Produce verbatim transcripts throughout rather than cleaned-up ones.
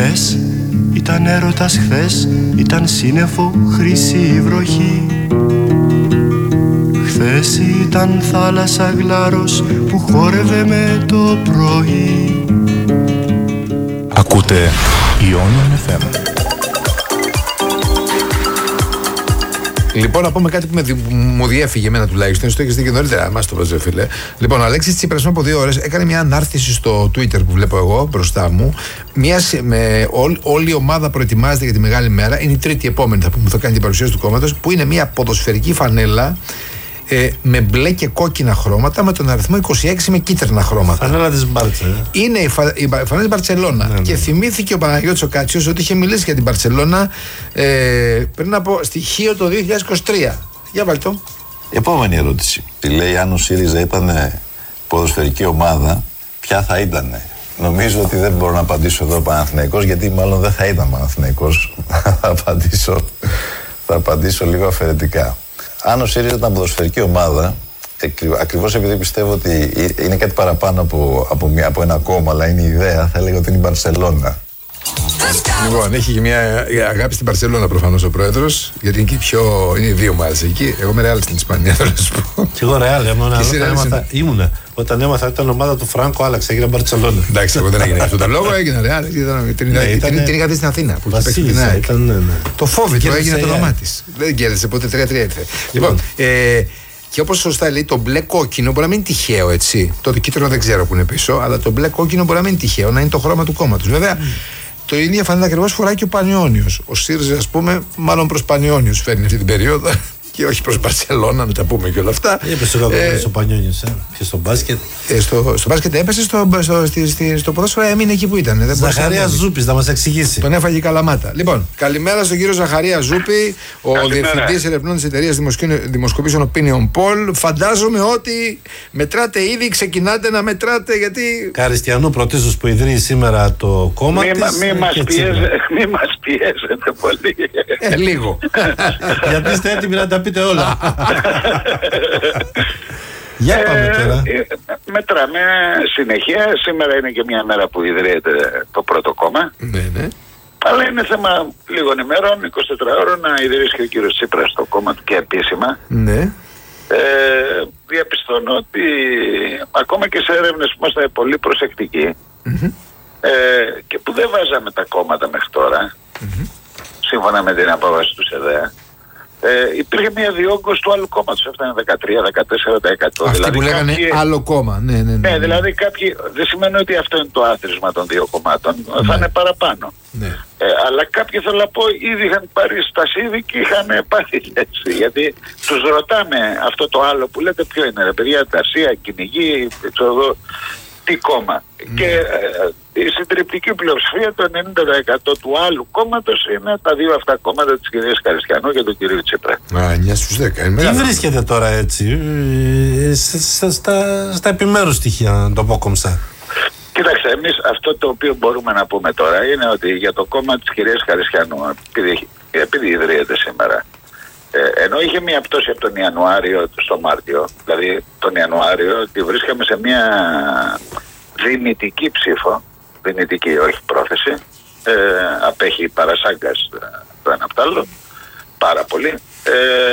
Χθες ήταν έρωτας, χθες ήταν σύννεφο χρυσή βροχή. Χθες ήταν θάλασσα γλάρος που χόρευε με το πρωί. Ακούτε Ionian εφ εμ. Λοιπόν, να πούμε κάτι που με, μου διέφυγε εμένα τουλάχιστον. Στο έχεις δει και νωρίτερα. Μας το βάζω, φίλε. Λοιπόν, ο Αλέξης Τσίπρας πριν από δύο ώρες έκανε μια ανάρτηση στο Twitter που βλέπω εγώ μπροστά μου. Μια, με, ό, όλη η ομάδα προετοιμάζεται για τη μεγάλη μέρα. Είναι η τρίτη επόμενη θα πούμε, θα κάνει την παρουσίαση του κόμματος. Που είναι μια ποδοσφαιρική φανέλα ε, με μπλε και κόκκινα χρώματα με τον αριθμό είκοσι έξι με κίτρινα χρώματα. Φανέλα της Μπάρτσα. Ε. Είναι η, φα, η φανέλα της Μπαρτσελώνα. Ναι, ναι. Και θυμήθηκε ο Παναγιώτης ο Κάτσιος ότι είχε μιλήσει για την Μπαρτσελώνα ε, πριν από στοιχείο το δύο χιλιάδες είκοσι τρία. Για βάλτε το. Επόμενη ερώτηση. Τι λέει, αν ο ΣΥΡΙΖΑ ήταν ποδοσφαιρική ομάδα, ποια θα ήταν? Νομίζω ότι δεν μπορώ να απαντήσω εδώ Παναθηναϊκός, γιατί μάλλον δεν θα ήταν Παναθηναϊκός. θα, απαντήσω, θα απαντήσω λίγο αφαιρετικά. Αν ο ΣΥΡΙΖΑ ήταν ποδοσφαιρική ομάδα, ακριβώς επειδή πιστεύω ότι είναι κάτι παραπάνω από, από, μια, από ένα κόμμα, αλλά είναι η ιδέα, θα έλεγα ότι είναι η Μπαρσελόνα. Λοιπόν, έχει και μια αγάπη στην Μπαρσελόνα προφανώς ο πρόεδρος, γιατί είναι και πιο. Είναι δύο ομάδες εκεί. Εγώ είμαι Ρεάλ στην Ισπανία, θέλω να σου πω. Και εγώ Ρεάλ, ήμουνα. Όταν έμαθα ήταν ομάδα του Φράνκο, άλλαξα, έγινε Μπαρσελόνα. Εντάξει, εγώ δεν έγινε αυτό το λόγο, έγινε Ρεάλ. Την είχα δει στην Αθήνα. Το φόβη το έγινε το όνομά της. Δεν κέρδισε, ποτέ τρία τρία ήρθε. Λοιπόν. Και όπως σωστά λέει, το μπλε κόκκινο μπορεί να μην είναι τυχαίο, έτσι. Το κίτρινο δεν ξέρω που είναι πίσω, αλλά το μπλε κόκκινο μπορεί να μην είναι τυχαίο, να είναι το χρώμα του κόμματος. Βέβαια, mm. το ίδιο φανέλα ακριβώς φοράει και ο Πανιώνιος. Ο ΣΥΡΙΖΑ, ας πούμε, μάλλον προς Πανιώνιος φέρνει αυτή την περίοδο και όχι προς Μπαρσελόνα, να τα πούμε και όλα αυτά. Έπεσε ο ε, στο Πανιώνιος, ε. και στο μπάσκετ. Ε, στο, στο μπάσκετ έπεσε, στο, στο, στη, στη, στο ποδόσφαιρο έμεινε εκεί που ήταν. Ζαχαρία Ζούπης, να μας εξηγήσει. Τον έφαγε η καλαμάτα. Λοιπόν, καλημέρα στον κύριο Ζαχαρία Ζούπη, ο διευθυντής ερευνών της εταιρείας δημοσκοπήσεων Opinion Poll. Φαντάζομαι ότι μετράτε ήδη, ξεκινάτε να μετράτε, γιατί. Καριστιανού πρωτίστως που ιδρύει σήμερα το κόμμα. Μη, της, μη, μας πιέζε, μη μας πιέζετε πολύ. Ε, λίγο. Γιατί είστε έτοιμοι να τα πείτε όλα. Για πάμε τώρα. Ε, μετράμε συνεχεία. Σήμερα είναι και μια μέρα που ιδρύεται το πρώτο κόμμα. Ναι, ναι. Αλλά είναι θέμα λίγων ημέρων, είκοσι τέσσερις ώρων, να ιδρύσει και ο κύριος Τσίπρας το κόμμα του και επίσημα. Ναι. Ε, διαπιστώνω ότι ακόμα και σε έρευνες που είμαστε πολύ προσεκτικοί mm-hmm. ε, και που δεν βάζαμε τα κόμματα μέχρι τώρα, mm-hmm. σύμφωνα με την απόβαση του ΣΕΔΕΑ, Ε, υπήρχε μια διόγκωση του άλλου κόμματος. Αυτά είναι δεκατρία με δεκατέσσερα τοις εκατό. Αυτοί δηλαδή που λέγανε κάποιοι... άλλο κόμμα. Ναι, ναι, ναι, ναι. ναι, δηλαδή κάποιοι. Δεν σημαίνει ότι αυτό είναι το άθροισμα των δύο κομμάτων. Ναι. Θα είναι παραπάνω. Ναι. Ε, αλλά κάποιοι, θέλω να πω, ήδη είχαν πάρει στασίδι και είχαν πάρει λέξη. Γιατί τους ρωτάμε αυτό το άλλο που λέτε ποιο είναι, ρε παιδιά, τασία, κυνηγή, ξέρω, τι κόμμα. Mm. Και ε, η συντριπτική πλειοψηφία, το ενενήντα τοις εκατό του άλλου κόμματος, είναι τα δύο αυτά κόμματα της κυρίας Καριστιανού και του κυρίου Τσίπρα. Α, εννιά στους δέκα. Τι βρίσκεται τώρα έτσι, ε, στα, στα, στα επιμέρους στοιχεία, να το πω κομψά. Κοίταξε, εμείς αυτό το οποίο μπορούμε να πούμε τώρα είναι ότι για το κόμμα της κυρίας Καριστιανού, επειδή, επειδή ιδρύεται σήμερα, Ε, ενώ είχε μια πτώση από τον Ιανουάριο στο Μάρτιο, δηλαδή τον Ιανουάριο, ότι βρίσκαμε σε μια δυνητική ψήφο, δυνητική όχι πρόθεση, ε, απέχει παρασάγκας το ένα από το άλλο, πάρα πολύ, ε,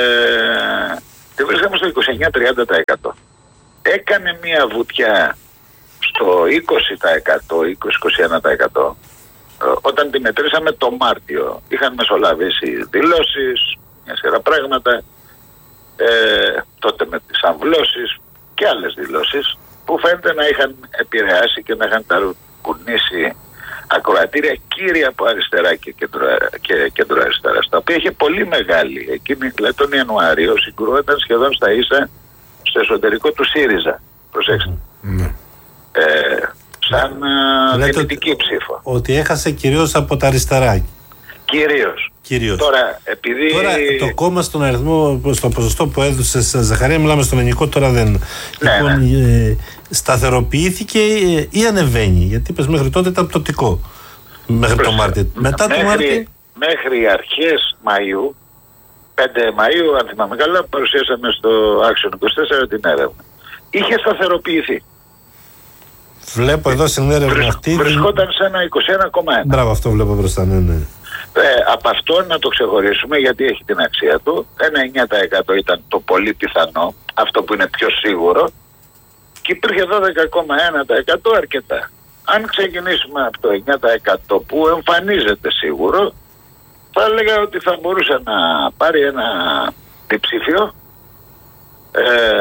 τη βρίσκαμε στο είκοσι εννιά με τριάντα τοις εκατό. Έκανε μια βουτιά στο είκοσι τοις εκατό, είκοσι με είκοσι ένα τοις εκατό, ε, όταν τη μετρήσαμε το Μάρτιο. Είχαν μεσολαβήσει δηλώσεις, μια σειρά πράγματα, ε, τότε με τις αμβλώσεις και άλλες δηλώσεις που φαίνεται να είχαν επηρεάσει και να είχαν ταρακουνήσει ακροατήρια κύρια από αριστερά και κέντρο-αριστερά, τα οποία είχε πολύ μεγάλη. Εκείνη, δηλαδή τον Ιανουάριο, συγκρούονταν σχεδόν στα ίσα στο εσωτερικό του ΣΥΡΙΖΑ. Προσέξτε. Mm. Ε, σαν uh, δυνητική ψήφο. Ότι έχασε κυρίως από τα αριστερά. Κυρίως. Κυρίως. Τώρα, επειδή... τώρα το κόμμα στον αριθμό, στο ποσοστό που έδωσε σε Ζαχαρία, μιλάμε στον ελληνικό, τώρα δεν. Ναι, λοιπόν, ναι. Ε, σταθεροποιήθηκε ε, ή ανεβαίνει, γιατί είπες μέχρι τότε ήταν πτωτικό. Μέχρι Προς... το Μάρτιο. Μετά μέχρι, το Μάρτιο. Μέχρι αρχές Μαΐου, πέντε Μαΐου, αν θυμάμαι καλά, παρουσιάσαμε στο Action είκοσι τέσσερα την έρευνα. Είχε σταθεροποιηθεί. Βλέπω εδώ στην έρευνα αυτή. Βρισκόταν σε ένα είκοσι ένα κόμμα ένα. Μπράβο, αυτό βλέπω μπροστά, ναι, ναι. Ε, από αυτό να το ξεχωρίσουμε, γιατί έχει την αξία του. Ένα εννιά τοις εκατό ήταν το πολύ πιθανό, αυτό που είναι πιο σίγουρο, και υπήρχε δώδεκα κόμμα ένα τοις εκατό αρκετά. Αν ξεκινήσουμε από το εννιά τοις εκατό που εμφανίζεται σίγουρο, θα έλεγα ότι θα μπορούσε να πάρει ένα διψήφιο ε,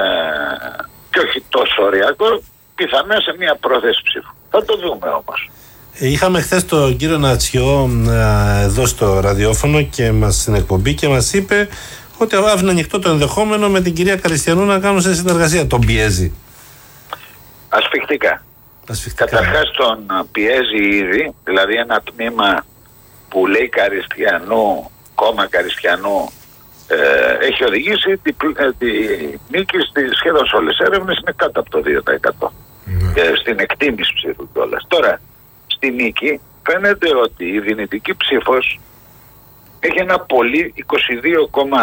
και όχι τόσο ωριακό, πιθανά σε μια πρόθεση ψήφου. Θα το δούμε όμως. Είχαμε χθες τον κύριο Νατσιό εδώ στο ραδιόφωνο και μας στην εκπομπή και μας είπε ότι άφηνε ανοιχτό το ενδεχόμενο με την κυρία Καριστιανού να κάνουν σε συνεργασία. Τον πιέζει? Ασφιχτικά. Ασφιχτικά. Καταρχάς τον πιέζει ήδη, δηλαδή ένα τμήμα που λέει Καριστιανού, κόμμα Καριστιανού, ε, έχει οδηγήσει τη, ε, τη νίκη στη σχεδόν σε όλες τις έρευνες είναι κάτω από το δύο τοις εκατό. Mm. Ε, στην εκτίμηση ψήφου κιόλας. Τώρα, στη νίκη φαίνεται ότι η δυνητική ψήφος έχει ένα πολύ είκοσι δύο κόμμα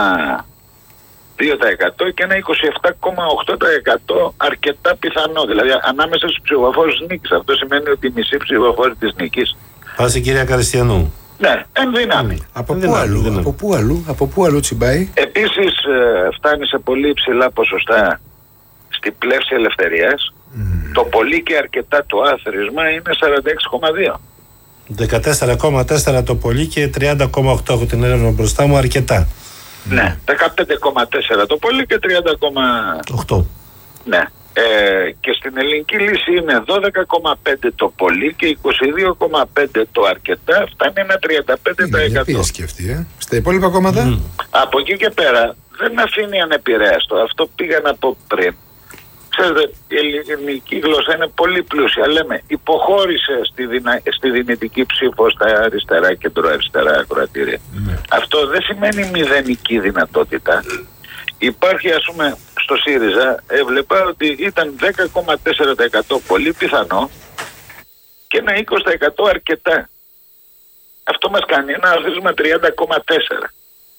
δύο τοις εκατό και ένα είκοσι επτά κόμμα οκτώ τοις εκατό αρκετά πιθανό. Δηλαδή ανάμεσα στους ψηφοφόρους της νίκης. Αυτό σημαίνει ότι η μισή ψηφοφόροι της νίκης. Πάση κυρία Καριστιανού. Ναι, εν δυνάμει. Mm. Από, πού αλλού, από πού αλλού, από πού αλλού τσιμπάει. Επίσης ε, φτάνει σε πολύ υψηλά ποσοστά στη πλεύση ελευθερίας. Mm. Το πολύ και αρκετά το άθροισμα είναι σαράντα έξι κόμμα δύο. δεκατέσσερα κόμμα τέσσερα το πολύ και τριάντα κόμμα οκτώ έχω την έρευνα μπροστά μου αρκετά. Ναι, δεκαπέντε κόμμα τέσσερα το πολύ και τριάντα κόμμα οκτώ. Ναι. Ε, και στην ελληνική λύση είναι δώδεκα κόμμα πέντε το πολύ και είκοσι δύο κόμμα πέντε το αρκετά, φτάνει ένα τριάντα πέντε τοις εκατό. Είναι σκεφτεί, ε. Στα υπόλοιπα κόμματα. Mm. Από εκεί και πέρα δεν αφήνει ανεπηρέαστο. Αυτό πήγα να πω πριν. Ξέρετε, η ελληνική γλώσσα είναι πολύ πλούσια. Λέμε, υποχώρησε στη, δυνα... στη δυνητική ψήφο στα αριστερά, κεντροαριστερά ακροατήρια. Mm. Αυτό δεν σημαίνει μηδενική δυνατότητα. Υπάρχει, ας πούμε, στο ΣΥΡΙΖΑ, έβλεπα ότι ήταν δέκα κόμμα τέσσερα τοις εκατό πολύ πιθανό και ένα είκοσι τοις εκατό αρκετά. Αυτό μας κάνει ένα άθροισμα τριάντα κόμμα τέσσερα.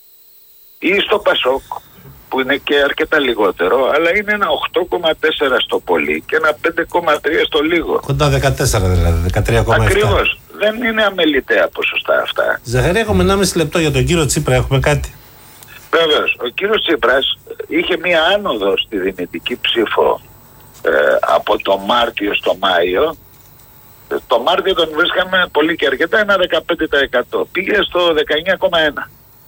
Ή στο ΠΑΣΟΚ, που είναι και αρκετά λιγότερο, αλλά είναι ένα οκτώ κόμμα τέσσερα στο πολύ και ένα πέντε κόμμα τρία στο λίγο. Κοντά δεκατέσσερα δηλαδή, δεκατρία κόμμα επτά. Ακριβώς. Δεν είναι αμεληταία ποσοστά αυτά. Ζαχαρία, έχουμε ενάμιση λεπτό για τον κύριο Τσίπρα, έχουμε κάτι. Βέβαιως. Ο κύριος Τσίπρας είχε μία άνοδο στη δυνητική ψήφο ε, από το Μάρτιο στο Μάιο. Το Μάρτιο τον βρίσκαμε πολύ και αρκετά, ένα δεκαπέντε τοις εκατό. Πήγε στο δεκαεννιά κόμμα ένα.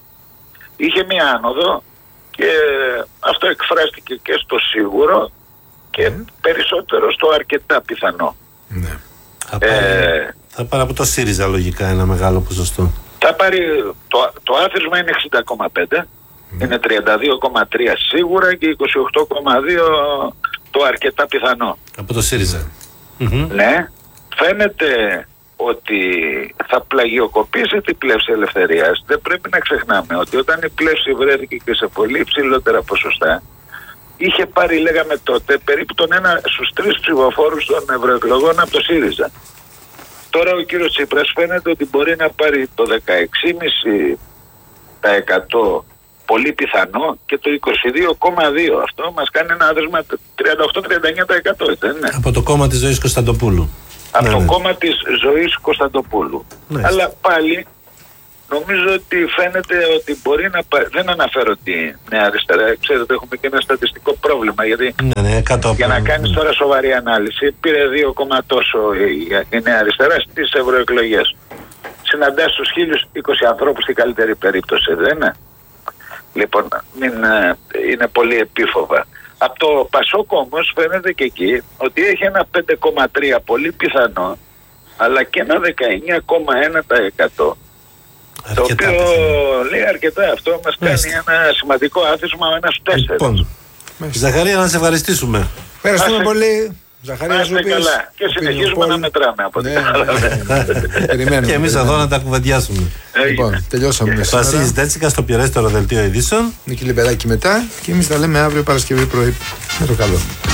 Είχε μία άνοδο και αυτό εκφράστηκε και στο σίγουρο και mm. περισσότερο στο αρκετά πιθανό. Ναι. Θα πάρει, ε, θα πάρει από το ΣΥΡΙΖΑ λογικά ένα μεγάλο ποσοστό. Θα πάρει, το, το άθροισμα είναι εξήντα κόμμα πέντε, mm. είναι τριάντα δύο κόμμα τρία σίγουρα και είκοσι οκτώ κόμμα δύο το αρκετά πιθανό. Από το ΣΥΡΙΖΑ. Mm-hmm. Ναι, φαίνεται ότι θα πλαγιοκοπήσει την πλεύση ελευθερίας. Δεν πρέπει να ξεχνάμε ότι όταν η πλεύση βρέθηκε και σε πολύ υψηλότερα ποσοστά, είχε πάρει, λέγαμε τότε, περίπου τον ένα στους τρεις ψηφοφόρους των ευρωεκλογών από το ΣΥΡΙΖΑ. Τώρα ο κύριος Τσίπρας φαίνεται ότι μπορεί να πάρει το δεκαέξι κόμμα πέντε τοις εκατό πολύ πιθανό και το είκοσι δύο κόμμα δύο τοις εκατό. Αυτό μας κάνει ένα άδρασμα τριάντα οκτώ με τριάντα εννιά τοις εκατό, δεν είναι? Από το κόμμα της Ζωής Κωνσταντοπούλου. Από ναι, το ναι. κόμμα της Ζωής Κωνσταντοπούλου. Ναι. Αλλά πάλι νομίζω ότι φαίνεται ότι μπορεί να πάρει. Δεν αναφέρω τη Νέα Αριστερά. Ξέρετε, έχουμε και ένα στατιστικό πρόβλημα. Γιατί ναι, ναι, για να κάνεις τώρα σοβαρή ανάλυση, πήρε δύο κόμμα τόσο η Νέα Αριστερά στις ευρωεκλογές. Συναντάς τους χίλιους είκοσι ανθρώπους στην καλύτερη περίπτωση, δεν είναι? Λοιπόν, μην, είναι πολύ επίφοβα. Από το ΠΑΣΟΚ όμως φαίνεται και εκεί ότι έχει ένα πέντε κόμμα τρία πολύ πιθανό, αλλά και ένα δεκαεννιά κόμμα ένα τοις εκατό. Το οποίο πιθανό. Λέει αρκετά. Αυτό μας κάνει Μάλιστα. ένα σημαντικό άθροισμα με ένα στους τέσσερις. Λοιπόν, Ζαχαρία, να σε ευχαριστήσουμε. Ευχαριστούμε Άστε... πολύ. Ζαχαρία Ζούπης. Καλά. Και συνεχίζουμε να μετράμε από ναι, ναι, ναι. Και εμείς εδώ να τα κουβεντιάσουμε. Λοιπόν, τελειώσαμε. Βασίλης Δέτσικα στο πληρέστερο δελτίο ειδήσεων. Νίκη Λιμπεράκη μετά. Και εμείς τα λέμε αύριο Παρασκευή πρωί. Με το καλό.